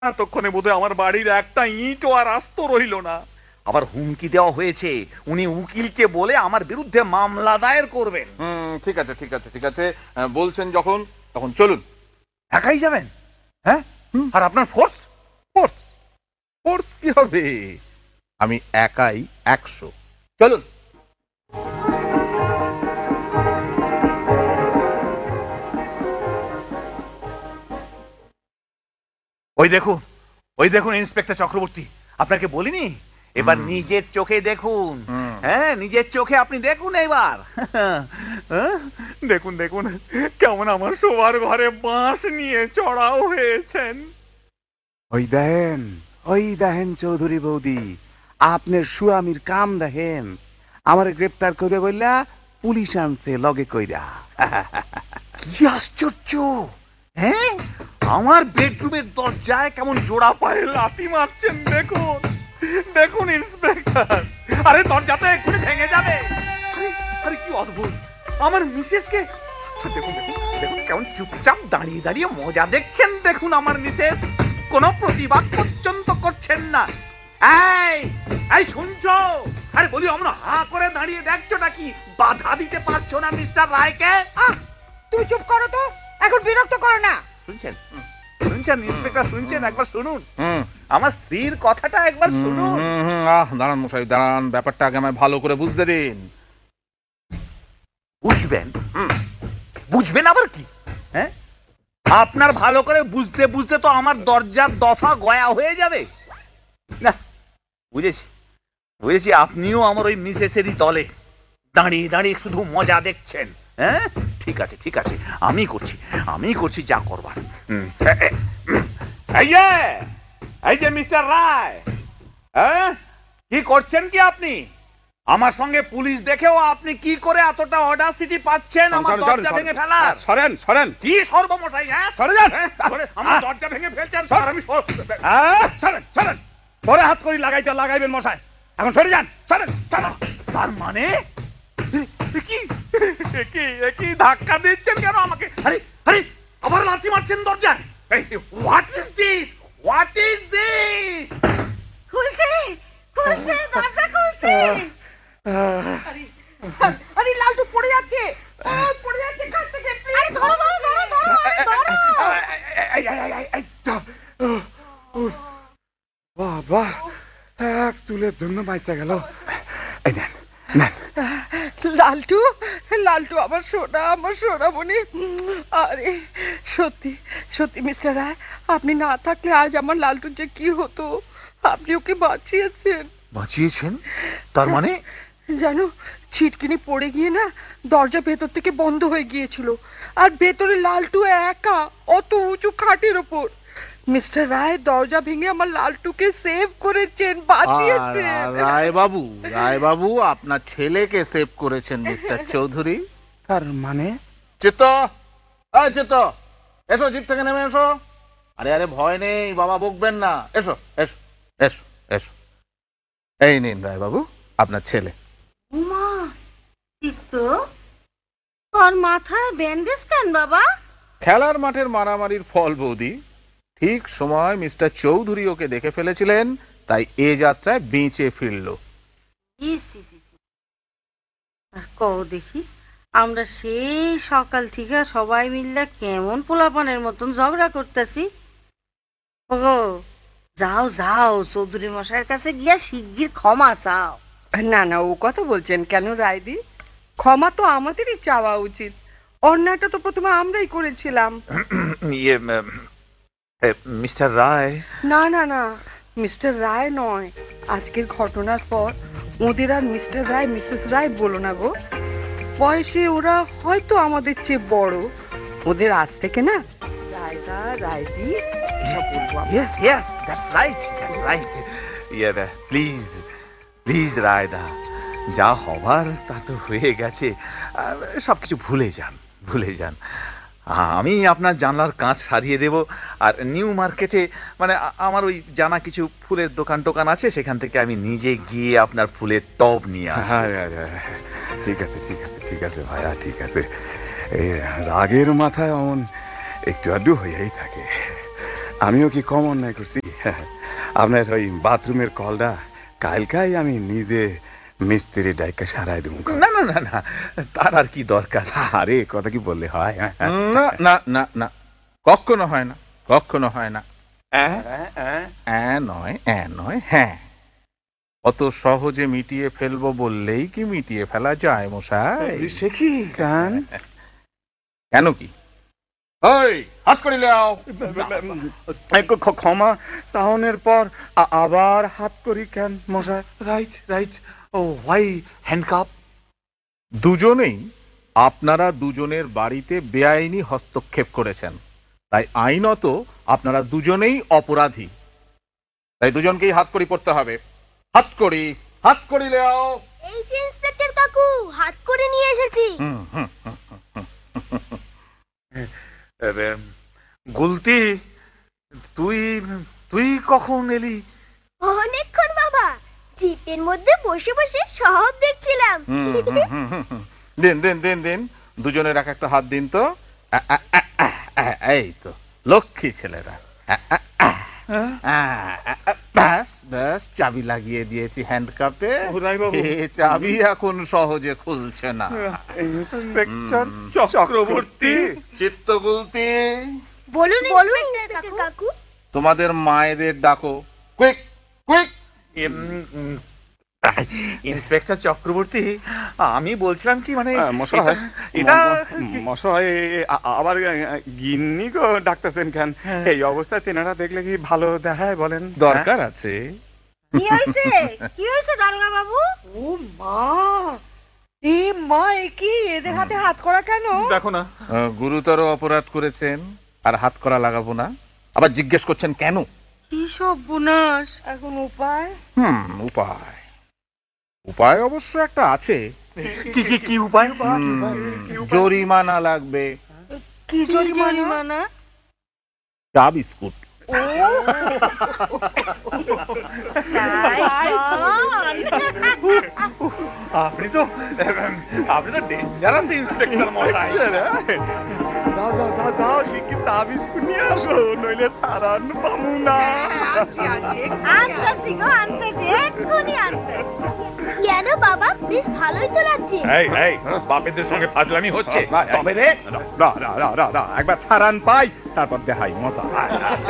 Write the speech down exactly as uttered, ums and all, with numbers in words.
এতক্ষণে বোধহয় আমার বাড়ির একটা ইঁটও আর আস্ত রইল না। আবার হুমকি দেওয়া হয়েছে উনি উকিলকে বলে আমার বিরুদ্ধে মামলা দায়ের করবেন। হুম, ঠিক আছে ঠিক আছে ঠিক আছে, বলছেন যখন তখন চলুন। একাই যাবেন? হ্যাঁ, আর আপনার ফোর্স? ফোর্স ফোর্স কি হবে, আমি একাই একশো। চলুন। ওই দেখুন, ওই দেখুন ইন্সপেক্টর চক্রবর্তী, আপনাকে বলিনি এবার নিজের চোখে দেখুন। হ্যাঁ, নিজের চোখে আপনি দেখুন এবার। দেখুন দেখুন কেমন আমার শোবার ঘরে বাঁশ নিয়ে চড়াও হয়েছেন। ওই দেখেন, ওই দেখেন চৌধুরী বৌদি, আপনার স্বামীর কাম দেখেন। আমার গ্রেপ্তার করে বললা পুলিশ আনছে লগে কইরা। কি আশ্চর্য! হ্যাঁ, আমার বেডরুমের দরজায় কেমন জোড়া পায়ে লাথি মারছেন দেখুন। দেখুন ইন্সপেক্টর, আরে দরজাটা এক্ষুনি ভেঙে যাবে। আরে আরে কি অদ্ভুত, আমার মিসেসকে দেখুন দেখুন দেখুন কেমন চুপচাপ দাঁড়িয়ে দাঁড়িয়ে মজা দেখছেন। দেখুন আমার মিসেস কোনো প্রতিবাদ পর্যন্ত করছেন না। এই এই শুনছো? আরে বলি আমরা হা করে দাঁড়িয়ে দেখছোটা কি? বাধা দিতে পারছো না মিস্টার রায়কে? আহ, তুই চুপ করো তো, এখন বিরক্ত করো না। শুনছেন শুনছেন ইন্সপেক্টর, শুনছেন? একবার শুনুন হুম আমার স্ত্রীর কথাটা, একবার শুনুন। হুম, হুম, আহ দাঁড়ান মশাই দাঁড়ান, ব্যাপারটা আগে আমায় ভালো করে বুঝতে দিন। বুঝবেন? বুঝবেন আবার কি? হ্যাঁ, আপনার ভালো করে বুঝতে বুঝতে তো আমার দরজার দফা গয়া হয়ে যাবে। না, বুঝেছি বুঝেছি, আপনিও আমার ওই মিসেসেরই দলে দাঁড়িয়ে দাঁড়িয়ে শুধু মজা দেখছেন। হ্যাঁ, ঠিক আছে ঠিক আছে, আমি করছি আমি করছি যা করবার। হুম, এ- এ- হুম, এই যে এই যে মিস্টার রায়, হ্যাঁ কি করছেন কি আপনি? আমার সঙ্গে পুলিশ দেখেও আপনি কি করে এতটা অডাসিটি পাচ্ছেন আমার দরজা ভেঙে ফেলার? সরেন সরেন কি সর্বমশাই, হ্যাঁ সরে যান। হ্যাঁ, সরে, আমার দরজা ভেঙে ফেলছেন স্যার, আমি সর- হ্যাঁ, সরেন সরেন, পরে হাত করি লাগাইতে লাগাইবেন মশাই, এখন সরে যান, সরেন সরেন। তার মানে এ কি এ কি এ কি ধাক্কা দিচ্ছেন কেন আমাকে? আরে আরে আবার লাথি মারছেন দরজায়। What is this, what is this? খুলছে খুলছে দরজা খুলছে। আরে আরে লালটু পড়ে যাচ্ছে, ও পড়ে যাচ্ছে কাছ থেকে। আরে ধরো ধরো ধরো ধরো ধরো। এই, এই, এই, এই, এই, তো, উহ, উহ, বাবা, এক চুলের জন্য বাঁচা গেল। এই নেন নেন। লালটু লালটু আমার সোনা, আমার সোনামণি। আরে সত্যি সত্যি মিস্টার রায়, আপনি না থাকলে আজ আমার লালটুর যে কি হতো। আপনি ওকে বাঁচিয়েছেন। বাঁচিয়েছেন? তার মানে? জানো, ছিটকিনি পড়ে গিয়ে না দরজা ভেতর থেকে বন্ধ হয়ে গিয়েছিল, আর ভেতরে লালটু একা অত উঁচু খাটের ওপর। মিস্টার রায় দরজা ভেঙে আমার লালটুকে সেভ করেছেন, বাঁচিয়েছেন। রায় বাবু, রায় বাবু আপনার ছেলেকে সেভ করেছেন মিস্টার চৌধুরী। তার মানে? চিত্ত, এই চিত্ত, এসো, জিপ থেকে নেমে এসো। আরে আরে ভয় নেই, বাবা বকবেন না, এসো এসো এসো এসো। এই নিন রায় বাবু আপনার ছেলে। উমা, চিত্ত, তোর মাথায় ব্যান্ডেজ কেন বাবা? খেলার মাঠের মারামারির ফল বৌদি, ঠিক সময় মিস্টার চৌধুরী ওকে দেখে ফেলেছিলেন, তাই এ যাত্রায় বেঁচে ফিরল। ইস ইস ইস। আর কও দেখি, আমরা সেই সকাল থেকে সবাই মিললে কেমন পোলাপানের মতন ঝগড়া করতেছি। ওগো, যাও যাও চৌধুরী মশাইয়ের কাছে গিয়া শিগগির ক্ষমা চাও। না না, ও কথা বলছেন কেন রায়দি? ক্ষমা তো আমাদেরই চাওয়া উচিত। অন্যায়টা তো প্রথমে আমরাই করেছিলাম। ইয়ে মিস্টার রায়, না না না, মিস্টার রায় নয়। আজকের ঘটনার পর ওদের আর মিস্টার রায় মিসেস রায় বলো না গো। বয়সে ওরা হয়তো আমাদের চেয়ে বড়, ওদের আজ থেকে না রায়দা রায়দি এসব বলবো আমরা। Yes yes, that's right that's right. ইয়ে প্লিজ প্লিজ রায়দা, যা হবার তা তো হয়ে গেছে, সব কিছু ভুলে যান ভুলে যান। আমি আপনার জানলার কাঁচ সারিয়ে দেব, আর নিউ মার্কেটে মানে আ- আমার ওই জানা কিছু ফুলের দোকান টোকান আছে, সেখান থেকে আমি নিজে গিয়ে আপনার ফুলের টব নিয়ে আসবো। হ্যাঁ, হ্যাঁ, হ্যাঁ, ঠিক আছে ঠিক আছে ঠিক আছে ভাইয়া, ঠিক আছে। এই রাগের মাথায় অমন একটু আধটু হয়েই থাকে। আমিও কি কম অন্যায় করছি? আপনার ওই বাথরুমের কলটা কালকাই আমি নিজে মিস্ত্রি ডাইকা সারাই দেবো। না না না না, তার আর কি দরকার? আরে কথা কি বললে হয়? না না না না, কখনো হয় না, কখনো হয় না। হ্যাঁ নয়, হ্যাঁ নয়, হ্যাঁ। অত সহজে মিটিয়ে ফেলবো বললেই কি মিটিয়ে ফেলা যায় মশাই? সে কি গান? কেন কি? ওই হাত করে লাও। ক্ষমা চাহনের পর আ- আবার হাত করি কেন মশাই? Right right O why handcuff? দুজনেই আপনারা দুজনের বাড়িতে বেআইনি হস্তক্ষেপ করেছেন, তাই আইনত আপনারা দুজনেই অপরাধী। তাই দুজনকেই হাত করি পড়তে হবে। হাত করি, হাত করি লেও। এই যে ইন্সপেক্টর কাকু, হাত করে নিয়ে এসেছি। হুম হুম। গুলতি, তুই তুই কখন এলি? অনেকক্ষণ বাবা, জিপের মধ্যে বসে বসে সব দেখছিলাম। হুম, হুম, হুম, হুম, হুম। দিন দিন দিন দিন, দুজনের এক একটা হাত দিন তো। আ, আ, আ, আ, আ, এই তো লক্ষ্মী ছেলেরা। আ, আ, আ, আ, আ, আ, ব্যাস ব্যাস, চাবি লাগিয়ে দিয়েছি হ্যান্ডকাপে। এ চাবি এখন সহজে খুলছে না। ইন্সপেক্টর হুম। চক্রবর্তী। চিত্তগুলতি, বলুন বলুন ইন্সপেক্টর কাকু। তোমাদের মায়েদের ডাকো, কুইক কুইক। ইন্সপেক্টর চক্রবর্তী, আমি বলছিলাম কি মানে আহ, মশাই, এটা- এটা ম- মশাই আ- আবার গিন্নি গো ডাকতেছেন কেন? এই অবস্থায় তেনারা দেখলে কি ভালো দেখায় বলেন? দরকার আছে। কি হয়েছে? কি হয়েছে দারোগা বাবু? ও মা, এ মা, এ কি এদের হাতে হাত করা কেন? দেখো না, আহ, গুরুতর অপরাধ করেছেন, আর হাত করা লাগাবো না। আবার জিজ্ঞেস করছেন কেন? কি সব বুনাস! এখন উপায়? হুম, উপায় উপায় অবশ্য একটা আছে। কি কি কি উপায়? হুম, জরিমানা লাগবে। কি জরিমানা? চা বিস্কুট। আপনি তো আপনি তো ডেঞ্জারাস ইন্সপেক্টর মশাই। যাও যাও যাও যাও, শিগগির তাবিজ নিয়ে আসো, নইলে সারান পাবো না। আনতাছি গো, আনতাছি, এক্ষুনি আনতাছি। কেন বাবা, বেশ ভালোই তো লাগছে। এই এই বাপেদের সঙ্গে ফাজলামি হচ্ছে তবে রে, রা রা রা রা রা, একবার সারান পাই তারপর দেখাই মজা।